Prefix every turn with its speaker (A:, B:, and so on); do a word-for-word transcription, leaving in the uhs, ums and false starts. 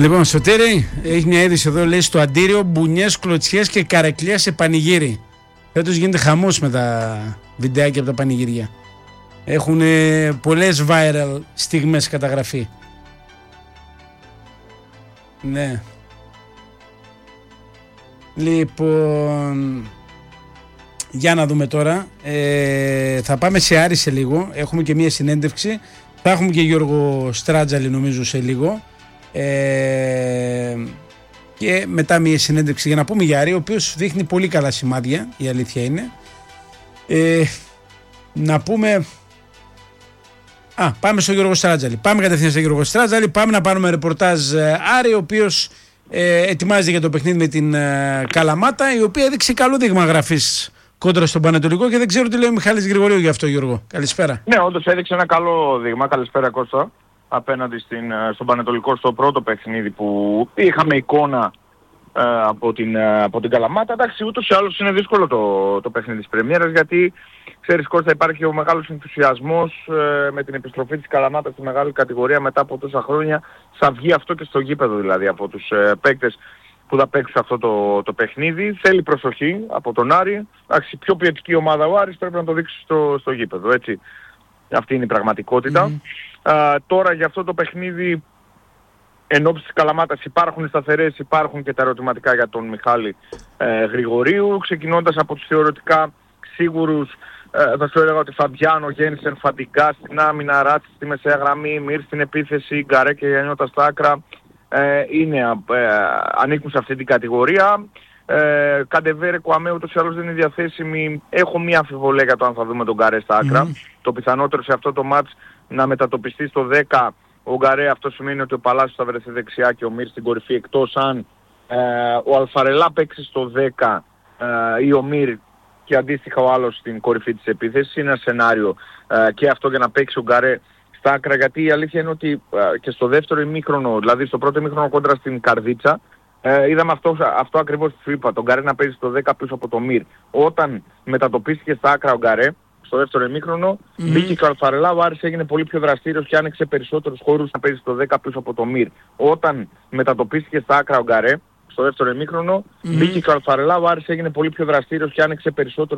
A: Λοιπόν, Σωτήρη, έχει μια είδηση εδώ, λέει στο Αντίριο, μπουνιές, κλωτσιές και καρεκλία σε πανηγύρι. Φέτος γίνεται χαμός με τα βιντεάκια από τα πανηγύρια. Έχουν ε, πολλές viral στιγμές καταγραφή. Ναι. Λοιπόν, για να δούμε τώρα. Ε, θα πάμε σε Άρη σε λίγο. Έχουμε και μια συνέντευξη. Θα έχουμε και Γιώργο Στράτζαλη νομίζω σε λίγο. Ε, και μετά μια συνέντευξη για να πούμε για Άρη, ο οποίος δείχνει πολύ καλά σημάδια, η αλήθεια είναι. Ε, να πούμε... Α, πάμε στο Γιώργο Στράτζαλη. Πάμε κατευθείαν στο Γιώργο Στράτζαλη. Πάμε να πάρουμε ρεπορτάζ Άρη, ο οποίος ε, ετοιμάζεται για το παιχνίδι με την ε, Καλαμάτα, η οποία έδειξε καλό δείγμα γραφής κόντρα στον Πανετολικό και δεν ξέρω τι λέει ο Μιχάλης Γρηγορίου γι' αυτό, Γιώργο. Καλησπέρα.
B: Ναι, όντως έδειξε ένα καλό δείγμα. Καλησπέρα, Κώστα. Απέναντι στην, στον Πανετολικό στο πρώτο παιχνίδι που είχαμε εικόνα ε, από, την, ε, από την Καλαμάτα. Εντάξει, ούτως ή άλλως είναι δύσκολο το, το παιχνίδι της Πρεμιέρας, γιατί ξέρεις, Κώστα, υπάρχει ο μεγάλος ενθουσιασμός ε, με την επιστροφή της Καλαμάτας στη μεγάλη κατηγορία μετά από τόσα χρόνια. Θα βγει αυτό και στο γήπεδο δηλαδή από τους ε, παίκτες που θα παίξουν αυτό το, το παιχνίδι. Θέλει προσοχή από τον Άρη. Εντάξει, πιο ποιοτική ομάδα ο Άρης πρέπει να το δείξει στο, στο γήπεδο, έτσι. Αυτή είναι η πραγματικότητα. Mm. Uh, τώρα για αυτό το παιχνίδι εν ώψη της Καλαμάτας υπάρχουν σταθερές, υπάρχουν και τα ερωτηματικά για τον Μιχάλη ε, Γρηγορίου, ξεκινώντας από τους θεωρητικά σίγουρους. ε, θα σου έλεγα ότι Φαμπιάνο, Γέννησεν, Φαντικά στην άμυνα, Ράτσι στη μεσαία γραμμή, Μυρ στην επίθεση, Γκαρέ και Γιαννιώτα στα άκρα, ε, είναι, ε, ανήκουν σε αυτή την κατηγορία. Ε, Καντεβέρε, Κουαμέ ούτως ή άλλως δεν είναι διαθέσιμη. Έχω μία αμφιβολία για το αν θα δούμε τον Γκαρέ στα άκρα. Mm. Το πιθανότερο σε αυτό το μάτς να μετατοπιστεί στο δέκα ο Γκαρέ, αυτό σημαίνει ότι ο Παλάσιος θα βρεθεί δεξιά και ο Μυρ στην κορυφή, εκτός αν ε, ο Αλφαρελά παίξει στο δέκα ε, ή ο Μυρ και αντίστοιχα ο άλλος στην κορυφή της επίθεσης. Είναι ένα σενάριο ε, και αυτό για να παίξει ο Γκαρέ στα άκρα, γιατί η αλήθεια είναι ότι ε, και στο δεύτερο ημίχρονο, δηλαδή στο πρώτο ημίχρονο κόντρα στην Καρδίτσα, Ε, είδαμε αυτό, αυτό ακριβώς που σου είπα, τον Γκαρέ να παίζει στο δέκα πίσω από το Μυρ. Όταν μετατοπίστηκε στα άκρα ο Γκαρέ, στο δεύτερο ημίχρονο, mm. μπήκε και ο Αλφαρελά, ο Άρης έγινε πολύ πιο δραστήριος και άνοιξε περισσότερους χώρους να παίζει στο δέκα πίσω από το Μυρ. Όταν μετατοπίστηκε στα άκρα ο Γκαρέ, στο δεύτερο ημίχρονο, mm. μπήκε και ο Αλφαρελά, ο Άρης έγινε πολύ πιο δραστήριος και άνοιξε περισσότερους